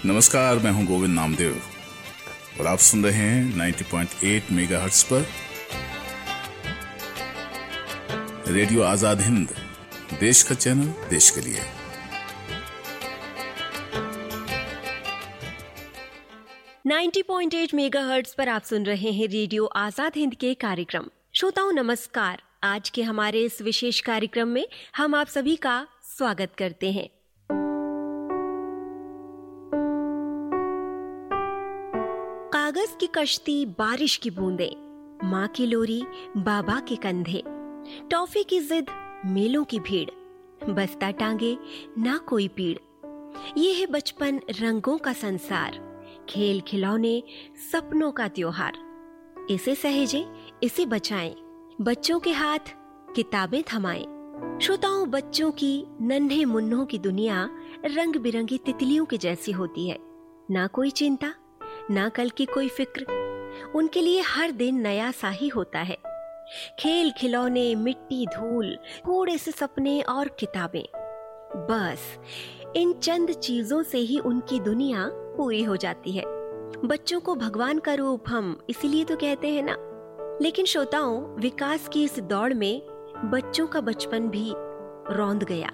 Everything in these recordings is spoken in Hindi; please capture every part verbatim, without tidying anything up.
नमस्कार, मैं हूं गोविंद नामदेव और आप सुन रहे हैं नब्बे पॉइंट आठ मेगाहर्ट्ज पर रेडियो आजाद हिंद, देश का चैनल, देश के लिए। नब्बे पॉइंट आठ मेगाहर्ट्ज पर आप सुन रहे हैं रेडियो आजाद हिंद के कार्यक्रम। श्रोताओं नमस्कार। आज के हमारे इस विशेष कार्यक्रम में हम आप सभी का स्वागत करते हैं। कागज की कश्ती, बारिश की बूंदें, माँ की लोरी, बाबा के कंधे, टॉफी की जिद, मेलों की भीड़, बस्ता टांगे ना कोई पीड़। ये है बचपन, रंगों का संसार, खेल खिलौने, सपनों का त्योहार। इसे सहेजें, इसे बचाएं, बच्चों के हाथ किताबें थमाएं। श्रोताओं, बच्चों की नन्हे मुन्नों की दुनिया रंग बिरंगी तितलियों की जैसी होती है। ना कोई चिंता, ना कल की कोई फिक्र, उनके लिए हर दिन नया सा ही होता है। खेल खिलौने, मिट्टी धूल, थोड़े से सपने और किताबें, बस इन चंद चीजों से ही उनकी दुनिया पूरी हो जाती है। बच्चों को भगवान का रूप हम इसीलिए तो कहते हैं ना। लेकिन श्रोताओं, विकास की इस दौड़ में बच्चों का बचपन भी रौंद गया।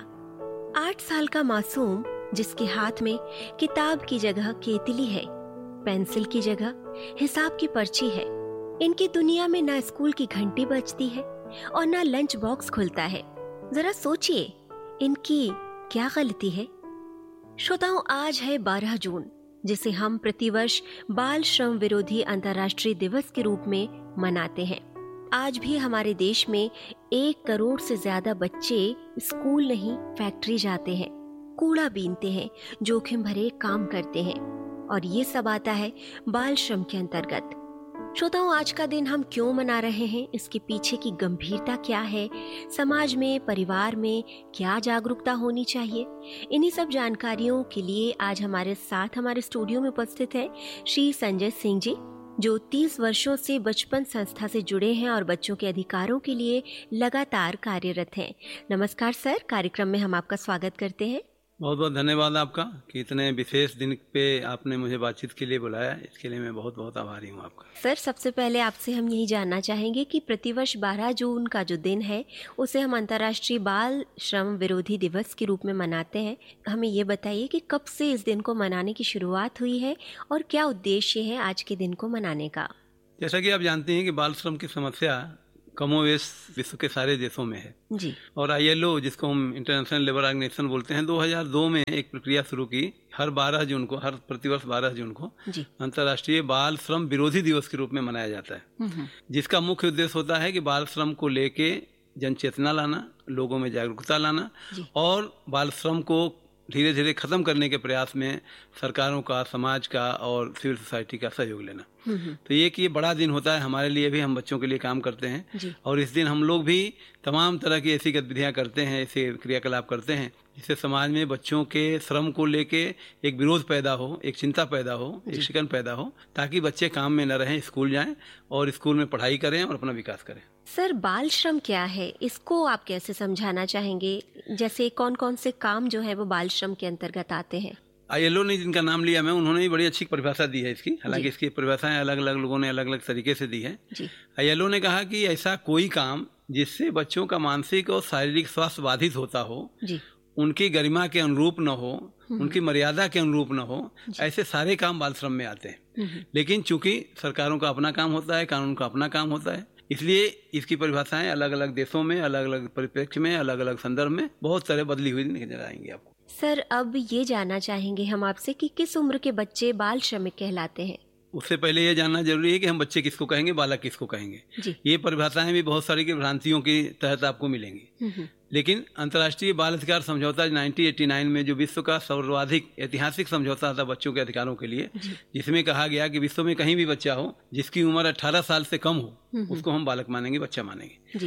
आठ साल का मासूम जिसके हाथ में किताब की जगह केतली है, पेंसिल की जगह हिसाब की पर्ची है, इनकी दुनिया में ना स्कूल की घंटी बजती है और ना लंच बॉक्स खुलता है। जरा सोचिए, इनकी क्या गलती है? श्रोताओं, आज है बारह जून, जिसे हम प्रतिवर्ष बाल श्रम विरोधी अंतर्राष्ट्रीय दिवस के रूप में मनाते हैं। आज भी हमारे देश में एक करोड़ से ज्यादा बच्चे स्कूल नहीं, फैक्ट्री जाते हैं, कूड़ा बीनते हैं, जोखिम भरे काम करते हैं, और ये सब आता है बाल श्रम के अंतर्गत। श्रोताओं, आज का दिन हम क्यों मना रहे हैं, इसके पीछे की गंभीरता क्या है, समाज में, परिवार में क्या जागरूकता होनी चाहिए, इन्हीं सब जानकारियों के लिए आज हमारे साथ हमारे स्टूडियो में उपस्थित है श्री संजय सिंह जी, जो तीस वर्षों से बचपन संस्था से जुड़े हैं और बच्चों के अधिकारों के लिए लगातार कार्यरत हैं। नमस्कार सर, कार्यक्रम में हम आपका स्वागत करते हैं। बहुत बहुत धन्यवाद आपका कि इतने विशेष दिन पे आपने मुझे बातचीत के लिए बुलाया। इसके लिए मैं बहुत बहुत आभारी हूँ आपका। सर, सबसे पहले आपसे हम यही जानना चाहेंगे कि प्रतिवर्ष बारह जून का जो दिन है उसे हम अंतर्राष्ट्रीय बाल श्रम विरोधी दिवस के रूप में मनाते हैं। हमें ये बताइए कि कब से इस दिन को मनाने की शुरुआत हुई है और क्या उद्देश्य है आज के दिन को मनाने का? जैसा कि आप जानते हैं कि बाल श्रम की समस्या कमोवेश विश्व के सारे देशों में है जी। और आई एल ओ, जिसको हम इंटरनेशनल लेबर ऑर्गेनाइजेशन बोलते हैं, दो हज़ार दो में एक प्रक्रिया शुरू की। हर बारह जून को, हर प्रतिवर्ष बारह जून को अंतर्राष्ट्रीय बाल श्रम विरोधी दिवस के रूप में मनाया जाता है, जिसका मुख्य उद्देश्य होता है कि बाल श्रम को लेके जन चेतना लाना, लोगों में जागरूकता लाना और बाल श्रम को धीरे धीरे खत्म करने के प्रयास में सरकारों का, समाज का और सिविल सोसाइटी का सहयोग लेना। तो ये कि ये बड़ा दिन होता है हमारे लिए भी, हम बच्चों के लिए काम करते हैं और इस दिन हम लोग भी तमाम तरह की ऐसी गतिविधियां करते हैं, ऐसे क्रियाकलाप करते हैं जिससे समाज में बच्चों के श्रम को लेके एक विरोध पैदा हो, एक चिंता पैदा हो, एक शिकन पैदा हो, ताकि बच्चे काम में न रहें, स्कूल जाएं और स्कूल में पढ़ाई करें और अपना विकास करें। सर, बाल श्रम क्या है, इसको आप कैसे समझाना चाहेंगे? जैसे कौन कौन से काम जो है वो बाल श्रम के अंतर्गत आते हैं? आई एल ओ ने जिनका नाम लिया मैं, उन्होंने भी बड़ी अच्छी परिभाषा दी है इसकी। हालांकि इसकी परिभाषाएं अलग अलग लोगों ने अलग अलग तरीके से दी है। आई एल ओ ने कहा कि ऐसा कोई काम जिससे बच्चों का मानसिक और शारीरिक स्वास्थ्य बाधित होता हो, उनकी गरिमा के अनुरूप न हो, उनकी मर्यादा के अनुरूप न हो, ऐसे सारे काम बाल श्रम में आते हैं। लेकिन चूंकि सरकारों का अपना काम होता है, कानून का अपना काम होता है, इसलिए इसकी परिभाषाएं अलग अलग देशों में, अलग अलग परिप्रेक्ष्य में, अलग अलग संदर्भ में बहुत तरह बदली हुई नजर आएंगी आपको। सर, अब ये जानना चाहेंगे हम आपसे कि किस उम्र के बच्चे बाल श्रमिक कहलाते हैं? उससे पहले ये जानना जरूरी है कि हम बच्चे किसको कहेंगे, बालक किसको कहेंगे। ये परिभाषाएं भी बहुत सारी भ्रांतियों के तहत आपको मिलेंगी। लेकिन अंतर्राष्ट्रीय बाल अधिकार समझौता उन्नीस सौ नवासी में, जो विश्व का सर्वाधिक ऐतिहासिक समझौता था बच्चों के अधिकारों के लिए, जिसमें कहा गया कि विश्व में कहीं भी बच्चा हो जिसकी उम्र अठारह साल से कम हो, उसको हम बालक मानेंगे, बच्चा मानेंगे।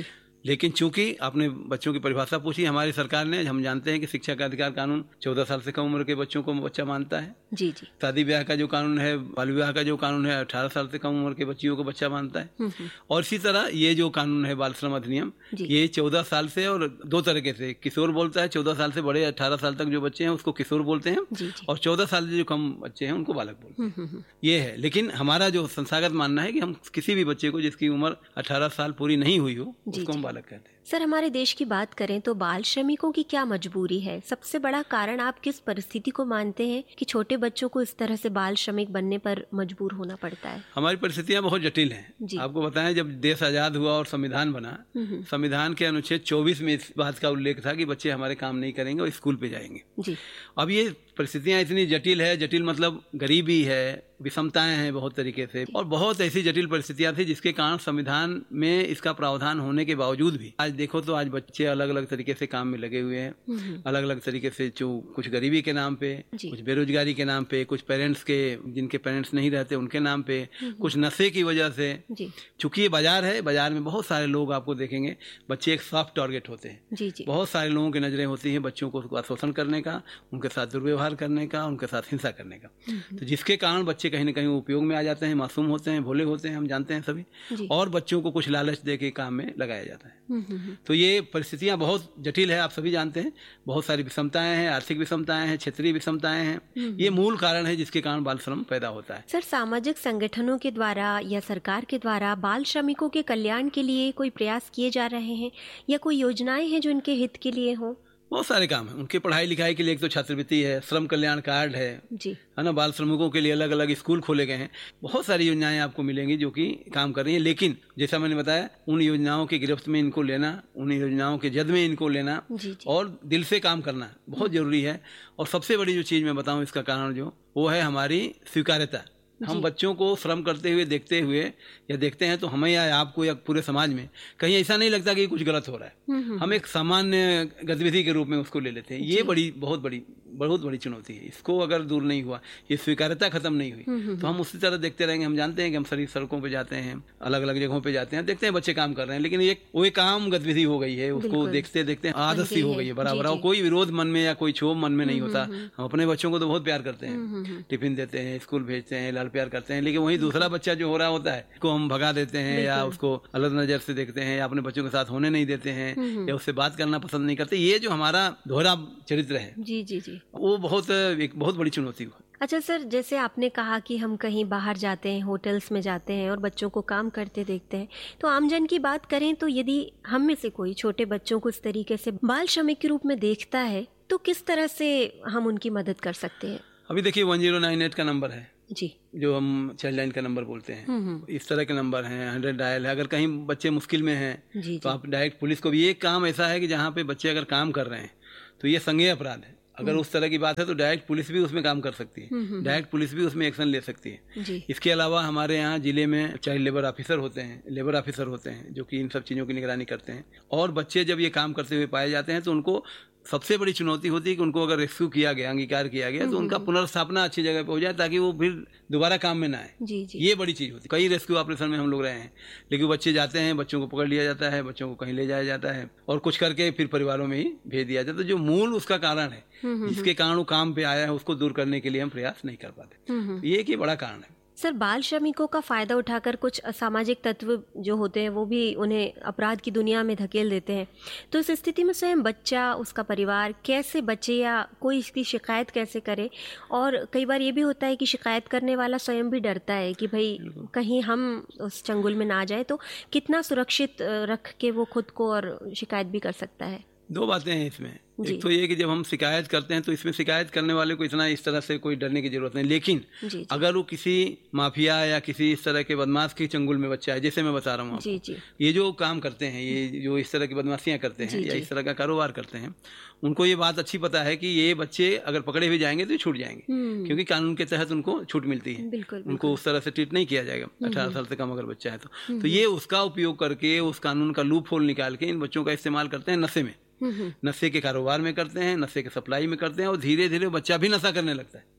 लेकिन चूंकि आपने बच्चों की परिभाषा पूछी, हमारी सरकार ने, हम जानते हैं कि शिक्षा का अधिकार कानून चौदह साल से कम उम्र के बच्चों को बच्चा मानता है। जी जी। शादी ब्याह का जो कानून है, बाल विवाह का जो कानून है, अठारह साल से कम उम्र के बच्चियों को बच्चा मानता है। और इसी तरह ये जो कानून है बाल श्रम अधिनियम, ये चौदह साल से, और दो तरीके से, किशोर बोलता है, चौदह साल से बड़े अठारह साल तक जो बच्चे हैं उसको किशोर बोलते हैं, और चौदह साल से जो कम बच्चे हैं उनको बालक बोलते हैं। ये है। लेकिन हमारा जो संस्थागत मानना है कि हम किसी भी बच्चे को जिसकी उम्र अठारह साल पूरी नहीं हुई हो उसको हम बालक कहते हैं। सर, हमारे देश की बात करें तो बाल श्रमिकों की क्या मजबूरी है? सबसे बड़ा कारण आप किस परिस्थिति को मानते हैं कि छोटे बच्चों को इस तरह से बाल श्रमिक बनने पर मजबूर होना पड़ता है? हमारी परिस्थितियां बहुत जटिल हैं। आपको बताएं, जब देश आजाद हुआ और संविधान बना, संविधान के अनुच्छेद चौबीस में इस बात का उल्लेख था कि बच्चे हमारे काम नहीं करेंगे और स्कूल पे जाएंगे। जी। अब ये परिस्थितियां इतनी जटिल है, जटिल मतलब गरीबी है, विषमताएं हैं बहुत तरीके से, और बहुत ऐसी जटिल परिस्थितियां थी जिसके कारण संविधान में इसका प्रावधान होने के बावजूद भी आज देखो तो आज बच्चे अलग अलग तरीके से काम में लगे हुए हैं, अलग अलग तरीके से, जो कुछ गरीबी के नाम पे, कुछ बेरोजगारी के नाम पे, कुछ पेरेंट्स के, जिनके पेरेंट्स नहीं रहते उनके नाम पे, कुछ नशे की वजह से। चूंकि ये बाजार है, बाजार में बहुत सारे लोग आपको देखेंगे, बच्चे एक सॉफ्ट टारगेट होते हैं। जी जी। बहुत सारे लोगों की नजरें होती हैं बच्चों को शोषण करने का, उनके साथ दुर्व्यवहार करने का, उनके साथ हिंसा करने का, तो जिसके कारण बच्चे कहीं ना कहीं उपयोग में आ जाते हैं, मासूम होते हैं, भोले होते हैं, हम जानते हैं सभी, और बच्चों को कुछ लालच दे के काम में लगाया जाता है। तो ये परिस्थितियां बहुत जटिल है, आप सभी जानते हैं। बहुत सारी विषमताएं हैं, आर्थिक विषमताएं हैं, क्षेत्रीय विषमताएं हैं। ये मूल कारण है जिसके कारण बाल श्रम पैदा होता है। सर, सामाजिक संगठनों के द्वारा या सरकार के द्वारा बाल श्रमिकों के कल्याण के लिए कोई प्रयास किए जा रहे हैं या कोई योजनाएं हैं जो इनके हित के लिए हो? बहुत सारे काम है उनके पढ़ाई लिखाई के लिए। एक तो छात्रवृत्ति है, श्रम कल्याण कार्ड है जी, है ना, बाल श्रमिकों के लिए अलग अलग स्कूल खोले गए हैं। बहुत सारी योजनाएं आपको मिलेंगी जो कि काम कर रही हैं। लेकिन जैसा मैंने बताया, उन योजनाओं की गिरफ्त में इनको लेना, उन योजनाओं के जद में इनको लेना जी जी। और दिल से काम करना बहुत जरूरी है। और सबसे बड़ी जो चीज मैं बताऊं इसका कारण जो वो है हमारी स्वीकार्यता। हम बच्चों को श्रम करते हुए देखते हुए या देखते हैं तो हमें या आपको या पूरे समाज में कहीं ऐसा नहीं लगता कि कुछ गलत हो रहा है। हम एक सामान्य गतिविधि के रूप में उसको ले लेते हैं। ये बड़ी बहुत बड़ी बहुत बड़ी चुनौती है। इसको अगर दूर नहीं हुआ, ये स्वीकार्यता खत्म नहीं हुई, तो हम उसी तरह देखते रहेंगे। हम जानते हैं कि हम सभी सड़कों पे जाते हैं, अलग अलग जगहों पे जाते हैं, देखते हैं बच्चे काम कर रहे हैं, लेकिन एक वो एक आम गतिविधि हो गई है, उसको देखते देखते आदत सी हो गई है बराबर। कोई विरोध मन में या कोई क्षोभ मन में नहीं होता। हम अपने बच्चों को तो बहुत प्यार करते हैं, टिफिन देते हैं, स्कूल भेजते हैं, लाल प्यार करते हैं, लेकिन वही दूसरा बच्चा जो हो रहा होता है उसको हम भगा देते हैं या उसको अलग नजर से देखते हैं या अपने बच्चों के साथ होने नहीं देते हैं या उससे बात करना पसंद नहीं करते। ये जो हमारा दोहरा चरित्र है जी जी जी वो बहुत एक बहुत बड़ी चुनौती है। अच्छा सर, जैसे आपने कहा कि हम कहीं बाहर जाते हैं, होटल्स में जाते हैं और बच्चों को काम करते देखते हैं, तो आमजन की बात करें तो यदि हम में से कोई छोटे बच्चों को इस तरीके से बाल श्रमिक के रूप में देखता है तो किस तरह से हम उनकी मदद कर सकते हैं? अभी देखिए वन जीरो नाइन एट का नंबर है जी, जो हम चाइल्ड लाइन का नंबर बोलते हैं, इस तरह के नंबर हैं। हंड्रेड डायल है। अगर कहीं बच्चे मुश्किल में हैं तो आप डायरेक्ट पुलिस को भी, ये काम ऐसा है कि जहाँ पे बच्चे अगर काम कर रहे हैं तो ये संज्ञेय अपराध है। अगर उस तरह की बात है तो डायरेक्ट पुलिस भी उसमें काम कर सकती है, डायरेक्ट पुलिस भी उसमें एक्शन ले सकती है। इसके अलावा हमारे यहाँ जिले में चाइल्ड लेबर ऑफिसर होते हैं, लेबर ऑफिसर होते हैं जो कि इन सब चीज़ों की निगरानी करते हैं। और बच्चे जब ये काम करते हुए पाए जाते हैं तो उनको सबसे बड़ी चुनौती होती है कि उनको अगर रेस्क्यू किया गया, अंगीकार किया गया, तो उनका पुनर्स्थापना अच्छी जगह पे हो जाए ताकि वो फिर दोबारा काम में ना आए। जी जी। ये बड़ी चीज होती है। कई रेस्क्यू ऑपरेशन में हम लोग रहे हैं, लेकिन बच्चे जाते हैं, बच्चों को पकड़ लिया जाता है, बच्चों को कहीं ले जाया जाता है और कुछ करके फिर परिवारों में ही भेज दिया जाता है। तो जो मूल उसका कारण है, जिसके कारण वो काम पे आया है, उसको दूर करने के लिए हम प्रयास नहीं कर पाते। ये एक ही बड़ा कारण है। सर, बाल श्रमिकों का फायदा उठाकर कुछ असामाजिक तत्व जो होते हैं वो भी उन्हें अपराध की दुनिया में धकेल देते हैं। तो इस स्थिति में स्वयं बच्चा, उसका परिवार कैसे बचे या कोई इसकी शिकायत कैसे करे? और कई बार ये भी होता है कि शिकायत करने वाला स्वयं भी डरता है कि भाई कहीं हम उस चंगुल में ना जाए, तो कितना सुरक्षित रख के वो खुद को और शिकायत भी कर सकता है? दो बातें हैं इसमें। एक तो ये कि जब हम शिकायत करते हैं तो इसमें शिकायत करने वाले को इतना इस तरह से कोई डरने की जरूरत नहीं। लेकिन जी, जी। अगर वो किसी माफिया या किसी इस तरह के बदमाश के चंगुल में बच्चा है, जैसे मैं बता रहा हूँ आपको, जी, जी। ये जो काम करते हैं, ये जो इस तरह की बदमाशियां करते हैं या इस तरह का कारोबार करते हैं, उनको ये बात अच्छी पता है कि ये बच्चे अगर पकड़े भी जाएंगे तो छूट जाएंगे, क्योंकि कानून के तहत उनको छूट मिलती है। बिल्कुल, उनको उस तरह से ट्रीट नहीं किया जाएगा अठारह साल से कम अगर बच्चा है तो। तो ये उसका उपयोग करके, उस कानून का लूप होल निकाल के इन बच्चों का इस्तेमाल करते हैं नशे में, नशे के कारोबार में करते हैं, नशे के सप्लाई में करते हैं और धीरे धीरे बच्चा भी नशा करने लगता है।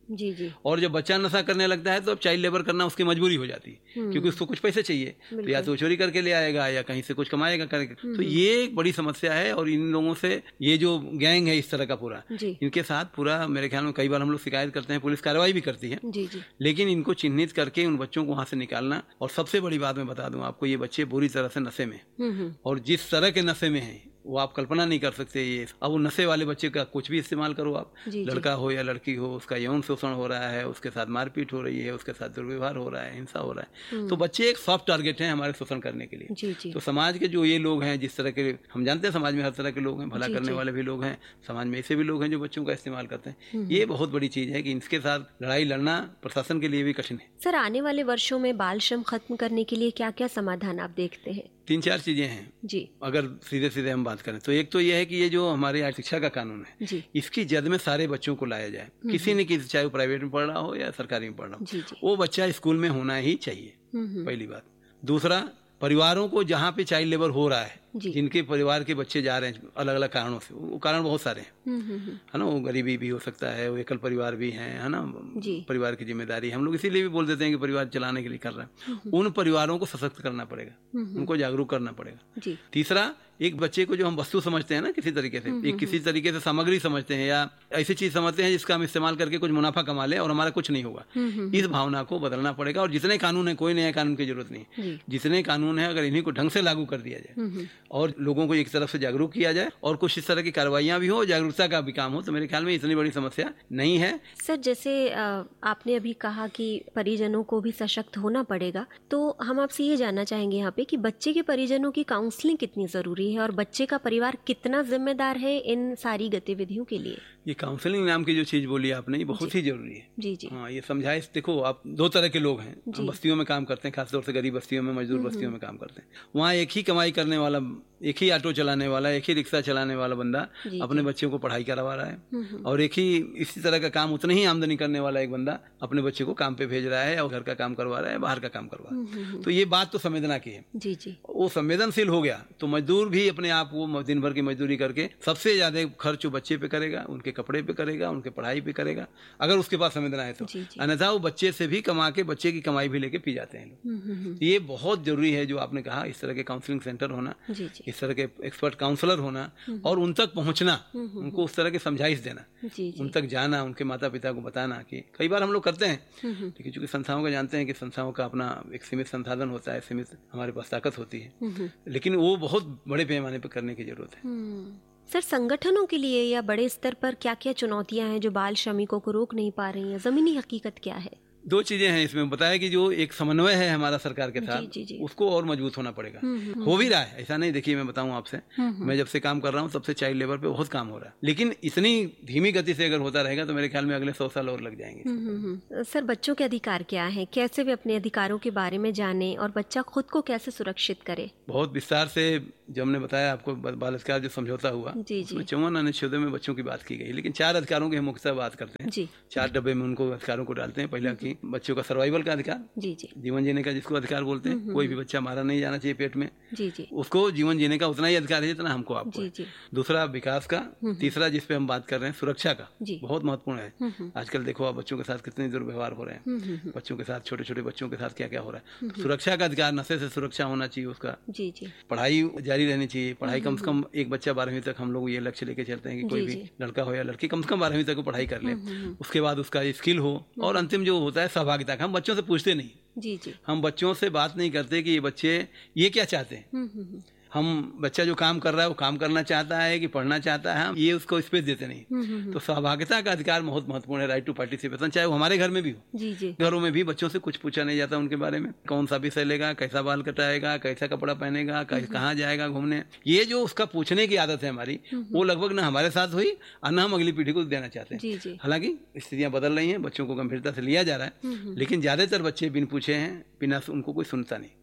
जी जी। और जब बच्चा नशा करने लगता है तो अब चाइल्ड लेबर करना उसकी मजबूरी हो जाती है, क्योंकि उसको कुछ पैसे चाहिए, तो या तो चोरी करके ले आएगा या कहीं से कुछ कमाएगा करके। तो ये एक बड़ी समस्या है। और इन लोगों से, ये जो गैंग है इस तरह का पूरा, इनके साथ पूरा मेरे ख्याल में कई बार हम लोग शिकायत करते हैं, पुलिस कार्रवाई भी करती है, जी जी। लेकिन इनको चिन्हित करके उन बच्चों को वहां से निकालना। और सबसे बड़ी बात मैं बता दूं आपको, ये बच्चे बुरी तरह से नशे में, और जिस तरह के नशे में हैं वो आप कल्पना नहीं कर सकते। ये अब वो नशे वाले बच्चे का कुछ भी इस्तेमाल करो आप, लड़का हो या लड़की हो, उसका यौन शोषण हो रहा है, उसके साथ मारपीट हो रही है, उसके साथ दुर्व्यवहार हो रहा है, हिंसा हो रहा है। तो बच्चे एक सॉफ्ट टारगेट हैं हमारे शोषण करने के लिए। जी जी। तो समाज के जो ये लोग हैं, जिस तरह के हम जानते हैं समाज में हर तरह के लोग हैं, भला करने वाले भी लोग हैं, समाज में ऐसे भी लोग हैं जो बच्चों का इस्तेमाल करते हैं। ये बहुत बड़ी चीज है कि इनके साथ लड़ाई लड़ना प्रशासन के लिए भी कठिन है। सर, आने वाले वर्षों में बाल श्रम खत्म करने के लिए क्या क्या समाधान आप देखते हैं? तीन चार चीजें हैं जी। अगर सीधे सीधे हम बात करें तो एक तो यह है कि ये जो हमारे शिक्षा का कानून है जी, इसकी जद में सारे बच्चों को लाया जाए, किसी न किसी, चाहे वो प्राइवेट में पढ़ रहा हो या सरकारी में पढ़ रहा हो, जी जी। वो बच्चा स्कूल में होना ही चाहिए, पहली बात। दूसरा, परिवारों को जहाँ पे चाइल्ड लेबर हो रहा है, जिनके परिवार के बच्चे जा रहे हैं अलग अलग कारणों से, वो कारण बहुत सारे हैं, है ना, वो गरीबी भी हो सकता है, वो एकल परिवार भी है, है ना, परिवार की जिम्मेदारी हम लोग इसीलिए भी बोल देते हैं कि परिवार चलाने के लिए कर रहे हैं। उन परिवारों को सशक्त करना पड़ेगा, उनको जागरूक करना पड़ेगा। तीसरा, एक बच्चे को जो हम वस्तु समझते हैं ना, किसी तरीके से, एक किसी तरीके से सामग्री समझते हैं या ऐसी चीज समझते हैं जिसका हम इस्तेमाल करके कुछ मुनाफा कमा ले और हमारा कुछ नहीं होगा, इस भावना को बदलना पड़ेगा। और जितने कानून है, कोई नया कानून की जरूरत नहीं, जितने कानून है अगर इन्हीं को ढंग से लागू कर दिया जाए और लोगों को एक तरफ से जागरूक किया जाए और कुछ इस तरह की कार्रवाइयां भी हो, जागरूकता का भी काम हो, तो मेरे ख्याल में इतनी बड़ी समस्या नहीं है। सर, जैसे आपने अभी कहा कि परिजनों को भी सशक्त होना पड़ेगा, तो हम आपसे ये जानना चाहेंगे यहाँ पे कि बच्चे के परिजनों की काउंसलिंग कितनी जरूरी है और बच्चे का परिवार कितना जिम्मेदार है इन सारी गतिविधियों के लिए? ये काउंसलिंग नाम की जो चीज बोली आपने, ये बहुत ही जरूरी है। जी जी। हाँ, ये समझाइश, देखो आप, दो तरह के लोग हैं, हम बस्तियों में काम करते हैं, खासतौर से गरीब बस्तियों में, मजदूर बस्तियों में काम करते हैं। वहाँ एक ही कमाई करने वाला, एक ही ऑटो चलाने वाला, एक ही रिक्शा चलाने वाला बंदा अपने बच्चों को पढ़ाई करवा रहा है, और एक ही इसी तरह का काम, उतनी ही आमदनी करने वाला एक बंदा अपने बच्चे को काम पे भेज रहा है और घर का काम करवा रहा है, बाहर का काम करवा रहा है। तो ये बात तो संवेदना की है। जी जी। वो संवेदनशील हो गया तो मजदूर भी अपने आप, वो दिन भर की मजदूरी करके सबसे ज्यादा खर्च बच्चे पे करेगा, उनके कपड़े पे करेगा, उनके पढ़ाई पे करेगा, अगर उसके पास संवेदना है तो। अन्यथा वो बच्चे से भी कमा के, बच्चे की कमाई भी लेके पी जाते हैं लोग। ये बहुत जरूरी है जो आपने कहा, इस तरह के काउंसलिंग सेंटर होना, इस तरह के एक्सपर्ट काउंसलर होना और उन तक पहुंचना, उनको उस तरह के समझाइश देना, उन तक जाना, उनके माता पिता को बताना कि कई बार हम लोग करते हैं, लेकिन चूंकि संस्थाओं का जानते हैं कि संस्थाओं का अपना एक सीमित संसाधन होता है, सीमित हमारे पास ताकत होती है, लेकिन वो बहुत बड़े पैमाने पर करने की जरूरत है। सर, संगठनों के लिए या बड़े स्तर पर क्या क्या चुनौतियां हैं जो बाल श्रमिकों को रोक नहीं पा रही हैं? जमीनी हकीकत क्या है? दो चीजें हैं इसमें। बताया कि जो एक समन्वय है हमारा सरकार के साथ, जी, जी, जी। उसको और मजबूत होना पड़ेगा। हो भी रहा है, ऐसा नहीं। देखिए, मैं बताऊं आपसे, मैं जब से काम कर रहा हूं तब से चाइल्ड लेबर पे बहुत काम हो रहा है, लेकिन इतनी धीमी गति से अगर होता रहेगा तो मेरे ख्याल में अगले सौ साल और लग जाएंगे। सर, बच्चों के अधिकार क्या है, कैसे वे अपने अधिकारों के बारे में जाने और बच्चा खुद को कैसे सुरक्षित करे? बहुत विस्तार से जो हमने बताया आपको, बाल अधिकार जो समझौता हुआ, चौवन अनुच्छेदों में बच्चों की बात की गई, लेकिन चार अधिकारों की हम मुख्यतः बात करते हैं। चार डब्बे में उनको अधिकारों को डालते हैं। पहला की बच्चों का सर्वाइवल का अधिकार, जी जी, जीवन जीने का जिसको अधिकार बोलते हैं, कोई भी बच्चा मारा नहीं जाना चाहिए पेट में, जी जी, उसको जीवन जीने का उतना ही अधिकार है जितना हमको आपको है। दूसरा विकास का। तीसरा जिसपे हम बात कर रहे हैं सुरक्षा का, बहुत महत्वपूर्ण है। आजकल देखो आप बच्चों के साथ कितने दुर्व्यवहार हो रहे हैं, बच्चों के साथ, छोटे छोटे बच्चों के साथ क्या क्या हो रहा है। सुरक्षा का अधिकार, नशे से सुरक्षा होना चाहिए उसका। जी जी। पढ़ाई जारी रहनी चाहिए, पढ़ाई कम से कम एक बच्चा बारहवीं तक, हम लोग ये लक्ष्य लेके चलते हैं कि कोई भी लड़का हो या लड़की कम से कम बारहवीं तक पढ़ाई कर ले, उसके बाद उसका स्किल हो, और अंतिम जो होता है सहभागिता का। हम बच्चों से पूछते नहीं, जी जी, हम बच्चों से बात नहीं करते कि ये बच्चे ये क्या चाहते हैं। हम बच्चा जो काम कर रहा है वो काम करना चाहता है कि पढ़ना चाहता है, हम ये उसको स्पेस देते नहीं। तो सहभागिता का अधिकार बहुत महत्वपूर्ण है, राइट टू पार्टिसिपेशन, चाहे वो हमारे घर में भी हो। जी जी। घरों में भी बच्चों से कुछ पूछा नहीं जाता उनके बारे में, कौन सा विषय लेगा, कैसा बाल कटाएगा, कैसा कपड़ा पहनेगा, कहाँ जाएगा घूमने। ये जो उसका पूछने की आदत है हमारी, वो लगभग न हमारे साथ हुई और न हम अगली पीढ़ी को देना चाहते हैं। हालांकि स्थितियां बदल रही हैं, बच्चों को गंभीरता से लिया जा रहा है, लेकिन ज्यादातर बच्चे बिन पूछे हैं, बिना उनको कोई सुनता नहीं।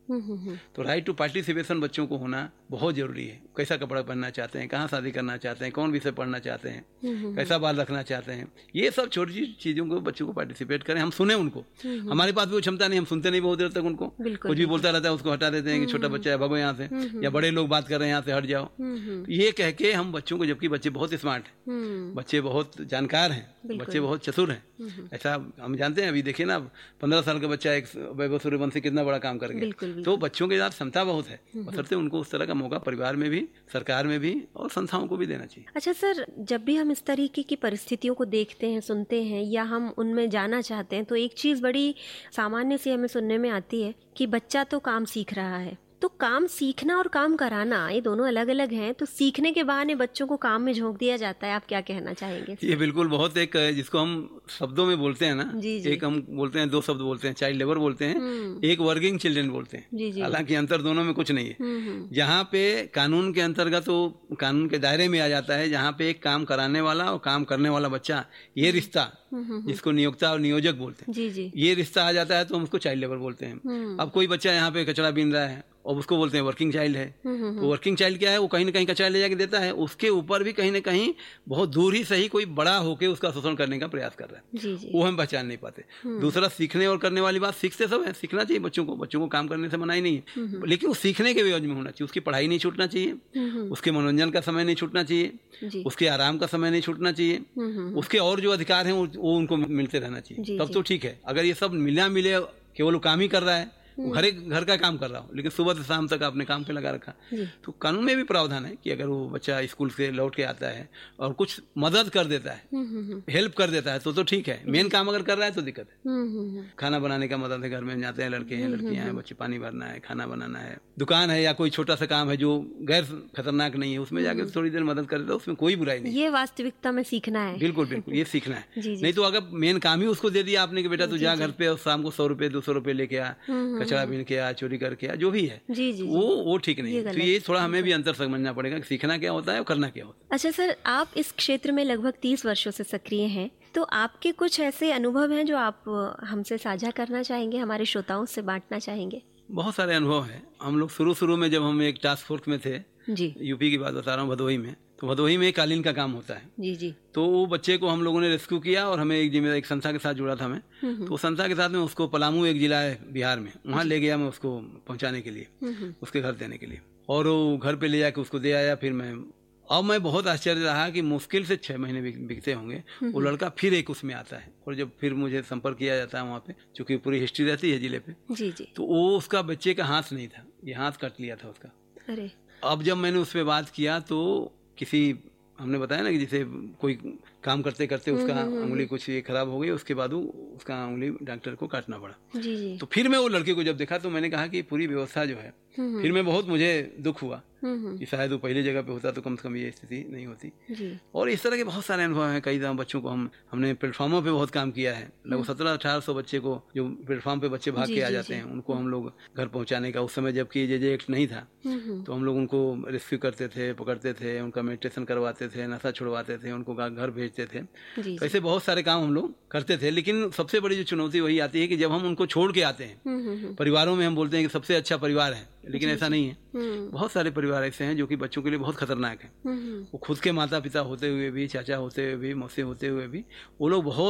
तो राइट टू पार्टिसिपेशन बच्चों को होना बहुत जरूरी है। कैसा कपड़ा पहनना चाहते हैं, कहाँ शादी करना चाहते हैं, कौन विषय पढ़ना चाहते हैं, कैसा बाल रखना चाहते हैं, ये सब छोटी छोटी चीजों को बच्चों को पार्टिसिपेट करें, हम सुने उनको। हमारे पास भी वो क्षमता नहीं, हम सुनते नहीं बहुत देर तक उनको, कुछ भी बोलता रहता है उसको हटा देते हैं कि छोटा बच्चा है भगो यहाँ से, या बड़े लोग बात कर रहे हैं यहाँ से हट जाओ। तो ये कह के हम बच्चों को, जबकि बच्चे बहुत स्मार्ट हैं, बच्चे बहुत जानकार हैं, बच्चे बहुत चतुर हैं, ऐसा हम जानते हैं। अभी देखिए ना, पंद्रह साल का बच्चा एक वैभव सूर्यवंशी कितना बड़ा काम कर गया। तो बच्चों के साथ क्षमता बहुत है, बशर्ते उनको उस तरह का मौका परिवार में भी, सरकार में भी और संस्थाओं को भी देना चाहिए। अच्छा सर, जब भी हम इस तरीके की परिस्थितियों को देखते हैं, सुनते हैं या हम उनमें जाना चाहते हैं, तो एक चीज बड़ी सामान्य सी हमें सुनने में आती है कि बच्चा तो काम सीख रहा है। तो काम सीखना और काम कराना ये दोनों अलग अलग हैं, तो सीखने के बहाने बच्चों को काम में झोंक दिया जाता है, आप क्या कहना चाहेंगे? ये बिल्कुल बहुत एक, जिसको हम शब्दों में बोलते हैं ना, जी जी। एक हम बोलते हैं, दो शब्द बोलते हैं, चाइल्ड लेबर बोलते हैं, एक वर्किंग चिल्ड्रन बोलते हैं। हालांकि अंतर दोनों में कुछ नहीं है। जहाँ पे कानून के अंतर्गत वो कानून के दायरे में आ जाता है, जहाँ पे एक काम कराने वाला और काम करने वाला बच्चा, ये रिश्ता जिसको नियोक्ता और नियोजक बोलते हैं, जी जी। ये रिश्ता आ जाता है तो हम उसको चाइल्ड लेबर बोलते हैं। अब कोई बच्चा यहाँ पे कचरा बीन रहा है और उसको बोलते हैं वर्किंग चाइल्ड है। तो वर्किंग चाइल्ड क्या है, वो कहीं ना कहीं कचरा ले जाके देता है, उसके ऊपर भी कहीं ना कहीं बहुत दूर ही सही कोई बड़ा होके उसका शोषण करने का प्रयास कर रहा है, जी जी। वो हम पहचान नहीं पाते। दूसरा, सीखने और करने वाली बात, सीखते सब है, सीखना चाहिए बच्चों को, बच्चों को काम करने से मना ही नहीं है, लेकिन वो सीखने के एवज में होना चाहिए। उसकी पढ़ाई नहीं छूटना चाहिए, उसके मनोरंजन का समय नहीं छूटना चाहिए, उसके आराम का समय नहीं छूटना चाहिए, उसके और जो अधिकार हैं वो उनको मिलते रहना चाहिए, तब तो ठीक है। अगर ये सब मिला मिले केवल काम ही कर रहा है, घर घर का काम कर रहा हूँ, लेकिन सुबह से शाम तक अपने काम पे लगा रखा, तो कानून में भी प्रावधान है कि अगर वो बच्चा स्कूल से लौट के आता है और कुछ मदद कर देता है, हेल्प कर देता है, तो तो ठीक है। मेन काम अगर कर रहा है तो दिक्कत है। खाना बनाने का मदद है, घर में जाते हैं लड़के हैं, लड़कियां हैं, बच्चे पानी भरना है, खाना बनाना है, दुकान है या कोई छोटा सा काम है जो गैर खतरनाक नहीं है, उसमें जाके थोड़ी देर मदद कर देता है, उसमें कोई बुराई नहीं। ये वास्तविकता में सीखना है। बिल्कुल बिल्कुल, ये सीखना है। नहीं तो अगर मेन काम ही उसको दे दिया आपने कि बेटा तू जा घर पे और शाम को सौ रुपए दो सौ रुपए लेके आ, कचरा बीन के आ, चोरी करके आ, जो भी है, जी जी, वो वो ठीक नहीं है। तो ये थोड़ा हमें भी अंतर समझना पड़ेगा कि सीखना क्या होता है और करना क्या होता है। अच्छा सर, आप इस क्षेत्र में लगभग तीस वर्षों से सक्रिय हैं, तो आपके कुछ ऐसे अनुभव हैं जो आप हमसे साझा करना चाहेंगे, हमारे श्रोताओं से बांटना चाहेंगे? बहुत सारे अनुभव हैं। हम लोग शुरू शुरू में जब हम एक टास्क फोर्स में थे, जी, यूपी की बात बता रहा हूँ, भदोही में, तो भदोही में कालीन का काम होता है, जी जी। तो वो बच्चे को हम लोगों ने रेस्क्यू किया और हमें एक जिम्मेदारी, एक संस्था के साथ जुड़ा था मैं, तो संस्था के साथ में उसको पलामू एक जिला है बिहार में, वहाँ ले गया मैं उसको पहुँचाने के लिए, उसके घर देने के लिए, और वो घर पे ले जाके उसको दे आया। फिर मैं अब मैं बहुत आश्चर्य रहा कि मुश्किल से छह महीने बीतते होंगे, वो लड़का फिर एक उसमें आता है, और जब फिर मुझे संपर्क किया जाता है वहाँ पे, चूंकि पूरी हिस्ट्री रहती है जिले पे, जी जी, तो वो उसका बच्चे का हाथ नहीं था, ये हाथ कट लिया था उसका। अरे अब जब मैंने उस पर बात किया तो किसी, हमने बताया ना कि जैसे कोई काम करते करते उसका उंगली कुछ ये खराब हो गई, उसके बाद उसका उंगली डॉक्टर को काटना पड़ा, जी जी। तो फिर मैं वो लड़के को जब देखा तो मैंने कहा कि पूरी व्यवस्था जो है, फिर मैं बहुत मुझे दुख हुआ कि शायद वो पहली जगह पे होता तो कम से कम ये स्थिति नहीं होती। और इस तरह के बहुत सारे अनुभव हैं। कई दफा बच्चों को हम हमने प्लेटफॉर्मों पे बहुत काम किया है, लगभग सत्रह अठारह सौ बच्चे को, जो प्लेटफॉर्म पे बच्चे भाग के आ जाते हैं, उनको हम लोग घर पहुंचाने का, उस समय जबकि जे जे एक्ट नहीं था, तो हम लोग उनको रेस्क्यू करते थे, पकड़ते थे, उनका मेडिटेशन करवाते थे, नशा छुड़वाते थे, उनको घर भेजते थे। तो ऐसे बहुत सारे काम हम लोग करते थे। लेकिन सबसे बड़ी जो चुनौती वही आती है कि जब हम उनको छोड़ के आते हैं, परिवारों में हम बोलते हैं कि सबसे अच्छा परिवार है, लेकिन ऐसा नहीं है। बहुत सारे परिवार ऐसे हैं जो कि बच्चों के लिए बहुत खतरनाक है। वो खुद के माता पिता होते हुए भी, चाचा होते हुए भी, मौसी होते हुए भी, वो लोग बहुत